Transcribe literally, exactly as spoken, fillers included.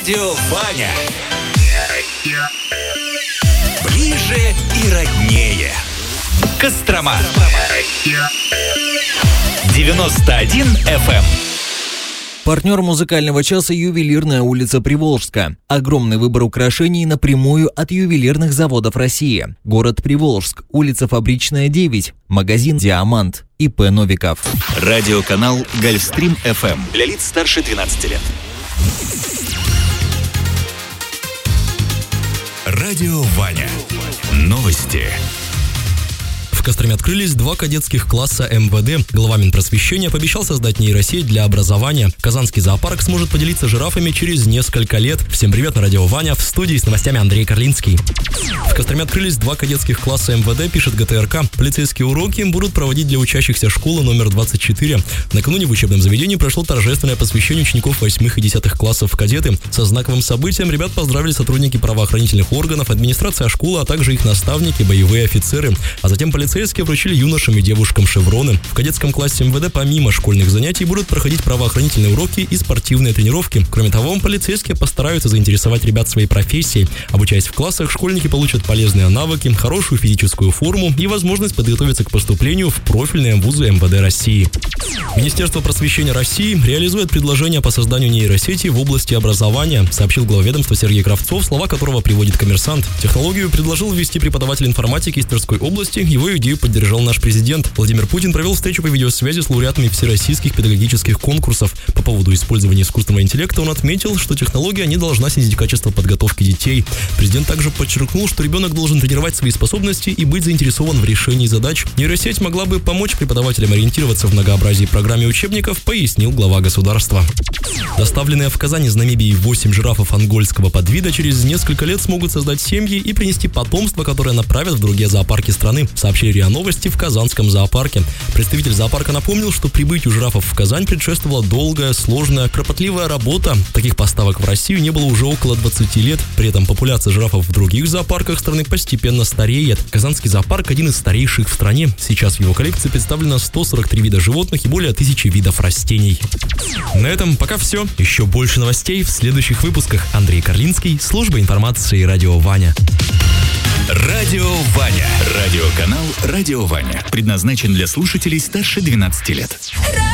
Радио Ваня. Ближе и роднее. Кострома. девяносто один эф эм. Партнер музыкального часа — ювелирная улица Приволжска. Огромный выбор украшений напрямую от ювелирных заводов России. Город Приволжск, улица Фабричная, девять, магазин «Диамант», ИП Новиков. Радиоканал Гольфстрим эф эм для лиц старше двенадцати лет. Радио Ваня. Новости. В Костроме открылись два кадетских класса эм вэ дэ. Глава Минпросвещения пообещал создать нейросеть для образования. Казанский зоопарк сможет поделиться жирафами через несколько лет. Всем привет, на радио Ваня. В студии с новостями Андрей Карлинский. В Костроме открылись два кадетских класса эм вэ дэ, пишет гэ тэ эр ка. Полицейские уроки будут проводить для учащихся школы номер двадцать четыре. Накануне в учебном заведении прошло торжественное посвящение учеников восьмых и десятых классов в кадеты. Со знаковым событием ребят поздравили сотрудники правоохранительных органов, администрация школы, а также их наставники, боевые офицеры. А затем полицейские Полицейские вручили юношам и девушкам шевроны. В кадетском классе эм вэ дэ помимо школьных занятий будут проходить правоохранительные уроки и спортивные тренировки. Кроме того, полицейские постараются заинтересовать ребят своей профессией. Обучаясь в классах, школьники получат полезные навыки, хорошую физическую форму и возможность подготовиться к поступлению в профильные вузы эм вэ дэ России. Министерство просвещения России реализует предложение по созданию нейросети в области образования, сообщил глава ведомства Сергей Кравцов, слова которого приводит «Коммерсант». Технологию предложил ввести преподаватель информатики из Тверской области. Его идею поддержал наш президент. Владимир Путин провел встречу по видеосвязи с лауреатами всероссийских педагогических конкурсов. По поводу использования искусственного интеллекта он отметил, что технология не должна снизить качество подготовки детей. Президент также подчеркнул, что ребенок должен тренировать свои способности и быть заинтересован в решении задач. Нейросеть могла бы помочь преподавателям ориентироваться в многообразии программе учебников, пояснил глава государства. Доставленные в Казань из Намибии восемь жирафов ангольского подвида через несколько лет смогут создать семьи и принести потомство, которое направят в другие зоопарки страны, сообщили РИА Новости в Казанском зоопарке. Представитель зоопарка напомнил, что прибытию жирафов в Казань предшествовала долгая, сложная, кропотливая работа. Таких поставок в Россию не было уже около двадцати лет. При этом популяция жирафов в других зоопарках страны постепенно стареет. Казанский зоопарк один из старейших в стране. Сейчас в его коллекции представлено сто сорок три вида животных и более тысячи видов растений. На этом пока все. Еще больше новостей в следующих выпусках. Андрей Карлинский, служба информации «Радио Ваня». Радио Ваня. Радиоканал Радио Ваня. Предназначен для слушателей старше двенадцати лет.